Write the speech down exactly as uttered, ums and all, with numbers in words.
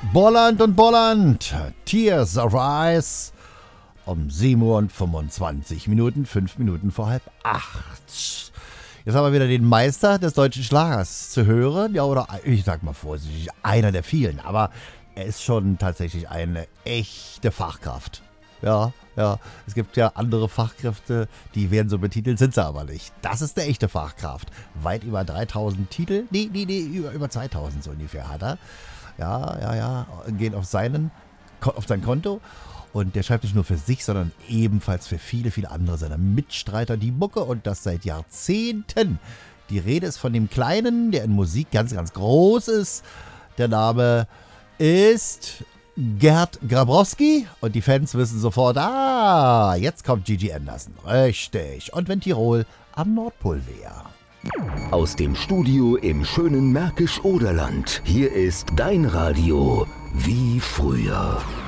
Bolland und Bolland, Tears of Ice, um sieben Uhr und fünfundzwanzig Minuten, fünf Minuten vor halb acht. Jetzt haben wir wieder den Meister des deutschen Schlagers zu hören, ja, oder ich sag mal vorsichtig, einer der vielen, aber er ist schon tatsächlich eine echte Fachkraft. Ja, ja, es gibt ja andere Fachkräfte, die werden so betitelt, sind sie aber nicht. Das ist eine echte Fachkraft. Weit über dreitausend Titel, nee, nee, nee, über, über zweitausend so ungefähr hat er. Ja, ja, ja, gehen auf, seinen, auf sein Konto. Und der schreibt nicht nur für sich, sondern ebenfalls für viele, viele andere seiner Mitstreiter die Mucke und das seit Jahrzehnten. Die Rede ist von dem Kleinen, der in Musik ganz, ganz groß ist. Der Name ist Gerd Grabrowski und die Fans wissen sofort, ah, jetzt kommt Gigi Anderson. Richtig. Und wenn Tirol am Nordpol wäre. Aus dem Studio im schönen Märkisch-Oderland. Hier ist dein Radio wie früher.